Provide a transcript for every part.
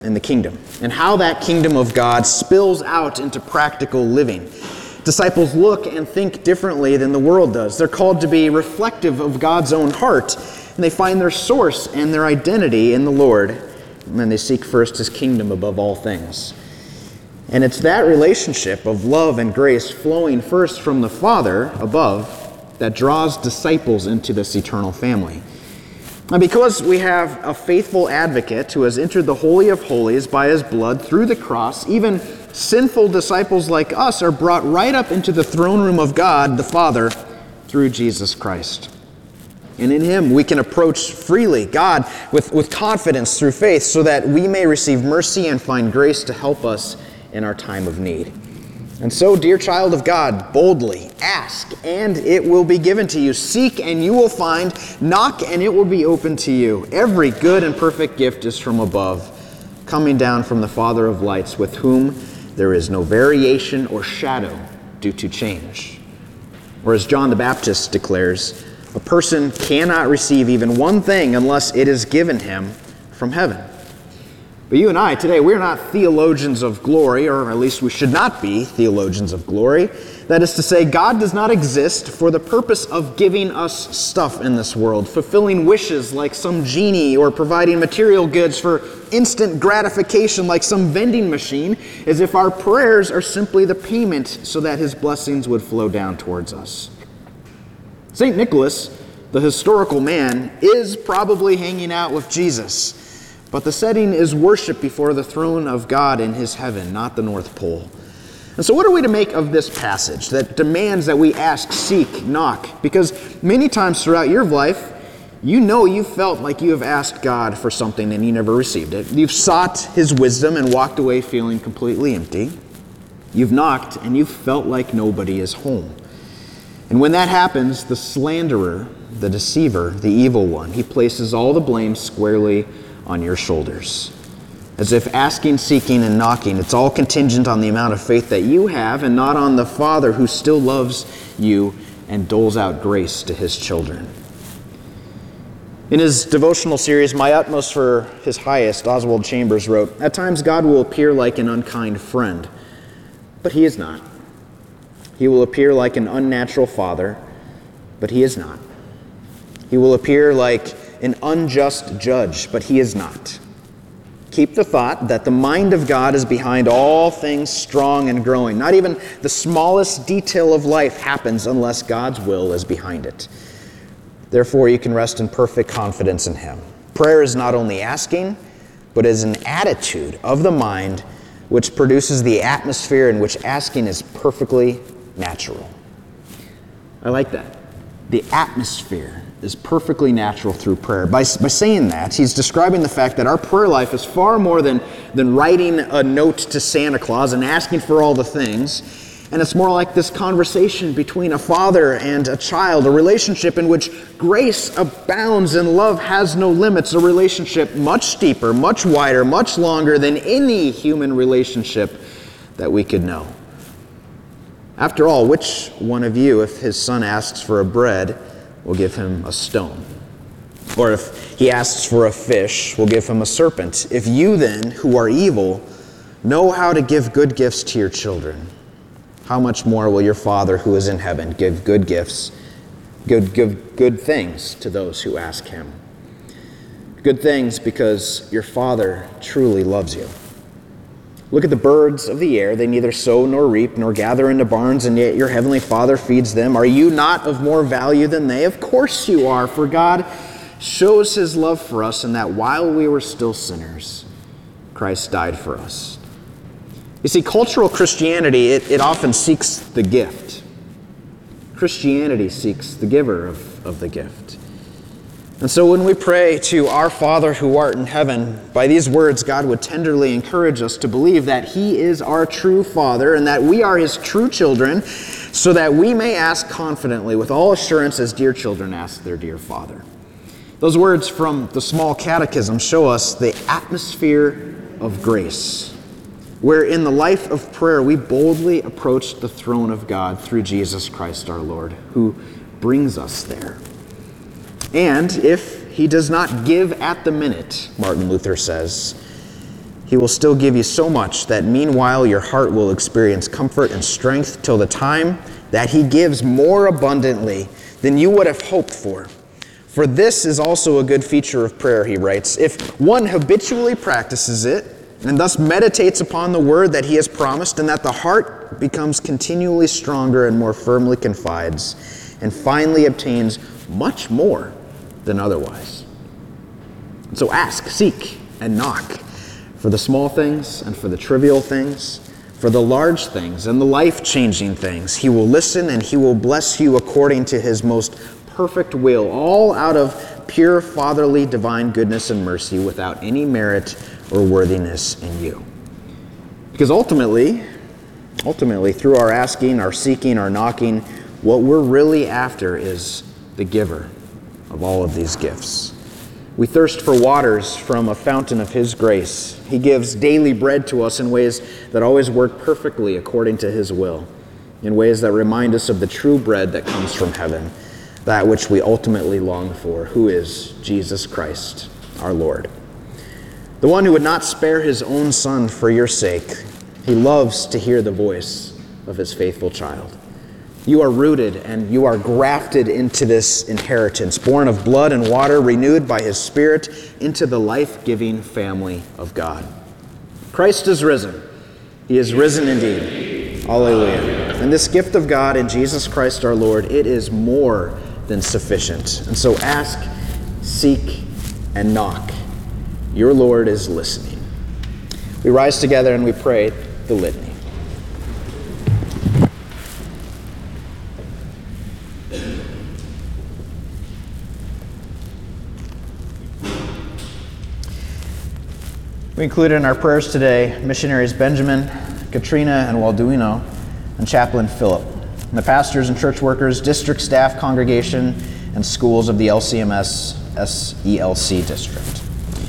in the kingdom and how that kingdom of God spills out into practical living. Disciples look and think differently than the world does. They're called to be reflective of God's own heart, and they find their source and their identity in the Lord, and then they seek first His kingdom above all things. And it's that relationship of love and grace flowing first from the Father above that draws disciples into this eternal family. And because we have a faithful advocate who has entered the Holy of Holies by His blood through the cross, even sinful disciples like us are brought right up into the throne room of God, the Father, through Jesus Christ. And in Him we can approach freely God with confidence through faith so that we may receive mercy and find grace to help us in our time of need. And so, dear child of God, boldly ask, and it will be given to you. Seek, and you will find. Knock, and it will be opened to you. Every good and perfect gift is from above, coming down from the Father of lights, with whom there is no variation or shadow due to change. Or as John the Baptist declares, a person cannot receive even one thing unless it is given him from heaven. But you and I today, we're not theologians of glory, or at least we should not be theologians of glory. That is to say, God does not exist for the purpose of giving us stuff in this world, fulfilling wishes like some genie, or providing material goods for instant gratification like some vending machine, as if our prayers are simply the payment so that His blessings would flow down towards us. St. Nicholas, the historical man, is probably hanging out with Jesus. But the setting is worship before the throne of God in His heaven, not the North Pole. And so what are we to make of this passage that demands that we ask, seek, knock? Because many times throughout your life, you know you felt like you have asked God for something and you never received it. You've sought His wisdom and walked away feeling completely empty. You've knocked and you've felt like nobody is home. And when that happens, the slanderer, the deceiver, the evil one, he places all the blame squarely on your shoulders. As if asking, seeking, and knocking, it's all contingent on the amount of faith that you have and not on the Father who still loves you and doles out grace to His children. In his devotional series, My Utmost for His Highest, Oswald Chambers wrote, "At times God will appear like an unkind friend, but He is not. He will appear like an unnatural father, but He is not. He will appear like an unjust judge, but He is not. Keep the thought that the mind of God is behind all things strong and growing. Not even the smallest detail of life happens unless God's will is behind it. Therefore, you can rest in perfect confidence in Him. Prayer is not only asking, but is an attitude of the mind which produces the atmosphere in which asking is perfectly natural." I like that. The atmosphere is perfectly natural through prayer. By saying that, he's describing the fact that our prayer life is far more than writing a note to Santa Claus and asking for all the things. And it's more like this conversation between a father and a child, a relationship in which grace abounds and love has no limits, a relationship much deeper, much wider, much longer than any human relationship that we could know. After all, which one of you, if his son asks for a bread, will give him a stone? Or if he asks for a fish, will give him a serpent? If you then, who are evil, know how to give good gifts to your children, how much more will your Father who is in heaven give good gifts, give good things to those who ask Him? Good things because your Father truly loves you. Look at the birds of the air. They neither sow nor reap nor gather into barns, and yet your heavenly Father feeds them. Are you not of more value than they? Of course you are, for God shows His love for us in that while we were still sinners, Christ died for us. You see, cultural Christianity, it often seeks the gift. Christianity seeks the giver of the gift. And so when we pray to our Father who art in heaven, by these words, God would tenderly encourage us to believe that He is our true Father and that we are His true children, so that we may ask confidently with all assurance as dear children ask their dear Father. Those words from the Small Catechism show us the atmosphere of grace, where in the life of prayer we boldly approach the throne of God through Jesus Christ our Lord, who brings us there. And if He does not give at the minute, Martin Luther says, He will still give you so much that meanwhile your heart will experience comfort and strength till the time that he gives more abundantly than you would have hoped for. For this is also a good feature of prayer, he writes. If one habitually practices it, and thus meditates upon the word that he has promised, and that the heart becomes continually stronger and more firmly confides, and finally obtains much more than otherwise. So ask, seek, and knock, for the small things and for the trivial things, for the large things and the life-changing things. He will listen and he will bless you according to his most perfect will, all out of pure fatherly divine goodness and mercy, without any merit or worthiness in you. Because ultimately, through our asking, our seeking, our knocking, what we're really after is the giver of all of these gifts. We thirst for waters from a fountain of his grace. He gives daily bread to us in ways that always work perfectly according to his will, in ways that remind us of the true bread that comes from heaven, that which we ultimately long for, who is Jesus Christ, our Lord. The one who would not spare his own son for your sake. He loves to hear the voice of his faithful child. You are rooted and you are grafted into this inheritance, born of blood and water, renewed by his Spirit into the life-giving family of God. Christ is risen. He is risen indeed. Alleluia. And this gift of God in Jesus Christ our Lord, it is more than sufficient. And so ask, seek, and knock. Your Lord is listening. We rise together and we pray the litany. We included in our prayers today missionaries Benjamin, Katrina, and Walduino, and Chaplain Philip, and the pastors and church workers, district staff, congregation, and schools of the LCMS SELC district.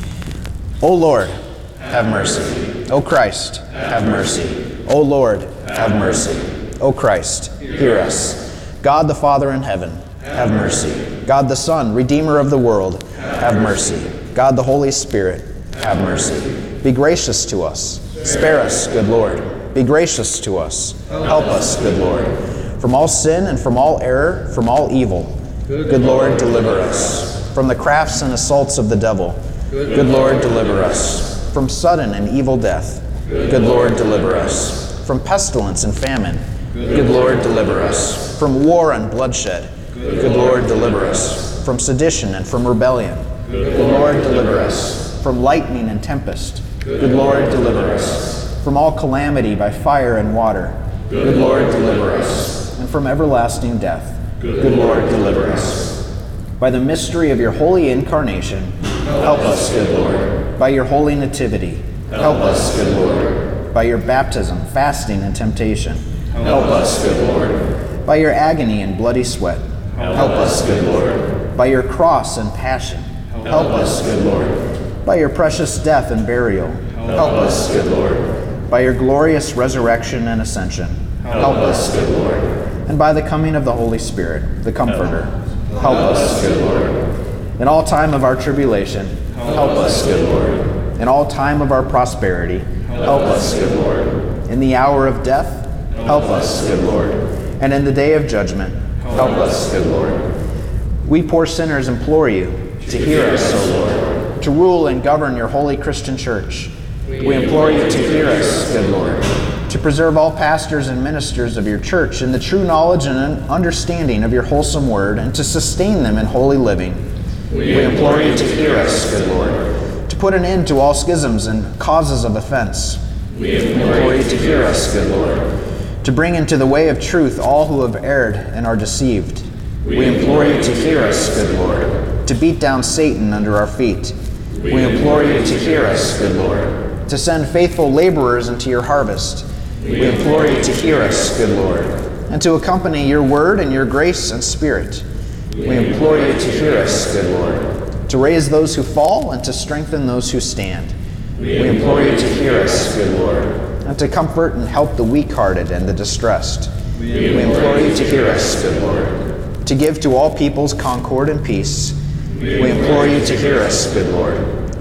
O Lord, have mercy. O Christ, have mercy. O Lord, have mercy. O Christ, hear us. God the Father in heaven, have mercy. God the Son, Redeemer of the world, have mercy. God the Holy Spirit, have mercy. Be gracious to us. Spare us, good Lord. Be gracious to us. Help us, good Lord. From all sin and from all error, from all evil, good Lord, deliver us. From the crafts and assaults of the devil, good Lord, deliver us. From sudden and evil death, good Lord, deliver us. From pestilence and famine, good Lord, deliver us. From war and bloodshed, good Lord, deliver us. From sedition and from rebellion, good Lord, deliver us. From lightning and tempest, good Lord, deliver us. From all calamity by fire and water, good Lord, deliver us. And from everlasting death, good Lord, deliver us. By the mystery of your holy incarnation, help us, good Lord. By your holy nativity, help us, good Lord. By your baptism, fasting, and temptation, help us, good Lord. By your agony and bloody sweat, help us, good Lord. By your cross and passion, help us, good Lord. By your precious death and burial, help us, good Lord. By your glorious resurrection and ascension, help us, good Lord. And by the coming of the Holy Spirit, the Comforter, help us, good Lord. In all time of our tribulation, help us, good Lord. In all time of our prosperity, help us, good Lord. In the hour of death, help us, good Lord. And in the day of judgment, help us, good Lord. We poor sinners implore you to hear us, O Lord. To rule and govern your holy Christian church. We implore you to hear us, good Lord. To preserve all pastors and ministers of your church in the true knowledge and understanding of your wholesome word, and to sustain them in holy living. We implore you to hear us, good Lord. To put an end to all schisms and causes of offense. We implore you to hear us, good Lord. To bring into the way of truth all who have erred and are deceived. We implore you to hear us, good Lord. To beat down Satan under our feet. We implore you to hear us, good Lord. To send faithful laborers into your harvest. We implore you to hear us, good Lord. And to accompany your word and your grace and spirit. We implore you to hear us, good Lord. To raise those who fall and to strengthen those who stand. We implore you to hear us, good Lord. And to comfort and help the weak-hearted and the distressed. We implore you to hear us, good Lord. To give to all peoples concord and peace. We implore you to hear us, good Lord.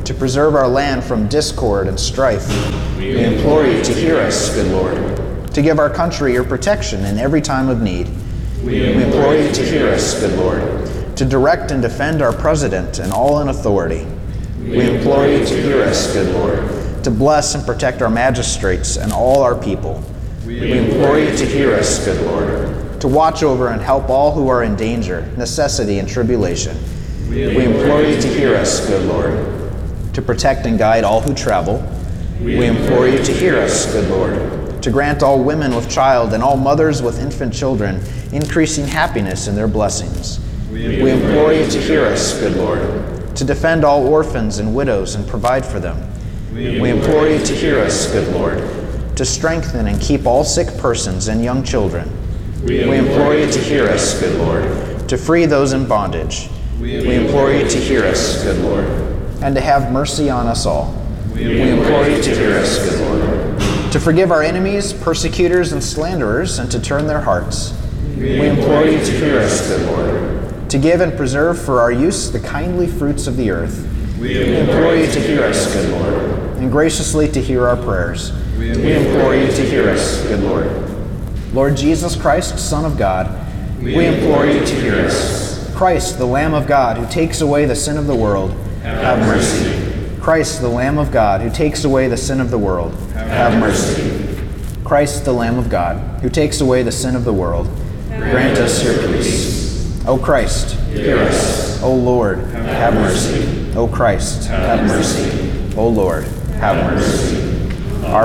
to preserve our land from discord and strife. We implore you to hear us, good Lord, to give our country your protection in every time of need. We implore you to hear us, good Lord, to direct and defend our president and all in authority. We implore you to hear us, good Lord, to bless and protect our magistrates and all our people. We implore you to hear us, good Lord, to watch over and help all who are in danger, necessity, and tribulation. We implore you to hear us, good Lord, to protect and guide all who travel. We implore you to hear us, good Lord, to grant all women with child and all mothers with infant children increasing happiness in their blessings. We implore you to hear us, good Lord, to defend all orphans and widows and provide for them. We implore you to hear us, good Lord, to strengthen and keep all sick persons and young children. We implore you to hear us, good Lord, to free those in bondage. We implore you to hear us, good Lord, and to have mercy on us all. We implore you to hear us, good Lord, to forgive our enemies, persecutors, and slanderers, and to turn their hearts. We implore you to hear us, good Lord, to give and preserve for our use the kindly fruits of the earth. We implore you to hear us, good Lord, and graciously to hear our prayers. We implore you to hear us, good Lord. Lord Jesus Christ, Son of God, we implore you to hear us. Christ, the Lamb of God, who takes away the sin of the world, have mercy. Christ, the Lamb of God, who takes away the sin of the world, have mercy. Christ, the Lamb of God, who takes away the sin of the world, grant us your peace. O Christ, hear us. O Lord, have mercy. O Christ, have mercy. O Lord, have mercy. Our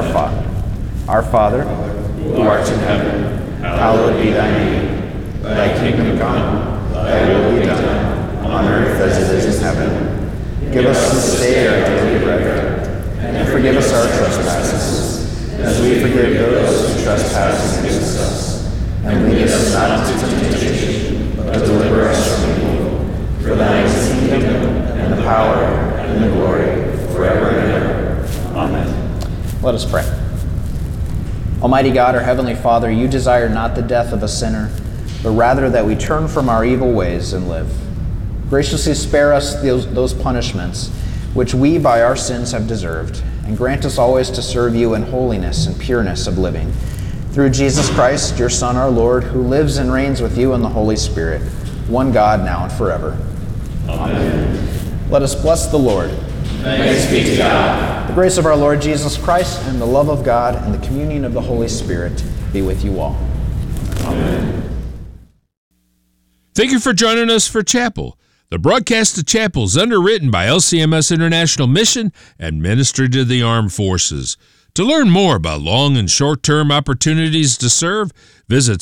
Father, who art in heaven, hallowed be thy name. Thy kingdom come, thy will be done, on earth as it is in heaven. Give us this day our daily bread, and forgive us our trespasses, as we forgive those who trespass against us. And lead us not into temptation, but deliver us from evil. For thine is the kingdom, and the power, and the glory, forever and ever. Amen. Let us pray. Almighty God, our Heavenly Father, you desire not the death of a sinner, but rather that we turn from our evil ways and live. Graciously spare us those punishments which we by our sins have deserved, and grant us always to serve you in holiness and pureness of living. Through Jesus Christ, your Son, our Lord, who lives and reigns with you in the Holy Spirit, one God, now and forever. Amen. Let us bless the Lord. Thanks be to God. The grace of our Lord Jesus Christ and the love of God and the communion of the Holy Spirit be with you all. Amen. Thank you for joining us for Chapel. The broadcast of Chapel is underwritten by LCMS International Mission and Ministry to the Armed Forces. To learn more about long and short-term opportunities to serve, visit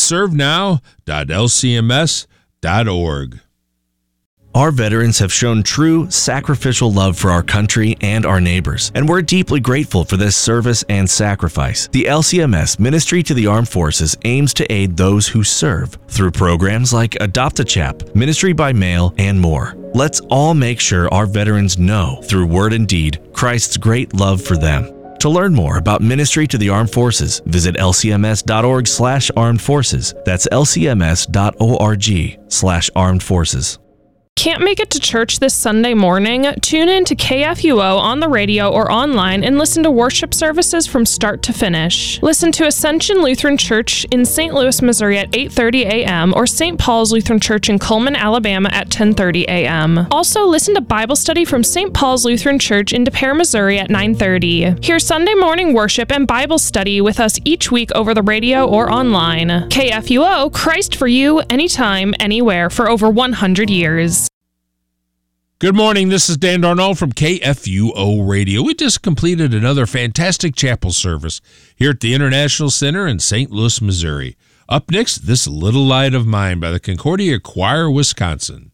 servenow.lcms.org. Our veterans have shown true sacrificial love for our country and our neighbors, and we're deeply grateful for this service and sacrifice. The LCMS Ministry to the Armed Forces aims to aid those who serve through programs like Adopt a Chap, Ministry by Mail, and more. Let's all make sure our veterans know, through word and deed, Christ's great love for them. To learn more about Ministry to the Armed Forces, visit lcms.org/armed forces. That's lcms.org/armed forces. Can't make it to church this Sunday morning? Tune in to KFUO on the radio or online and listen to worship services from start to finish. Listen to Ascension Lutheran Church in St. Louis, Missouri at 8:30 a.m. or St. Paul's Lutheran Church in Cullman, Alabama at 10:30 a.m. Also, listen to Bible study from St. Paul's Lutheran Church in Des Peres, Missouri at 9:30. Hear Sunday morning worship and Bible study with us each week over the radio or online. KFUO, Christ for you, anytime, anywhere, for over 100 years. Good morning, this is Dan Darnold from KFUO Radio. We just completed another fantastic chapel service here at the International Center in St. Louis, Missouri. Up next, This Little Light of Mine by the Concordia Choir, Wisconsin.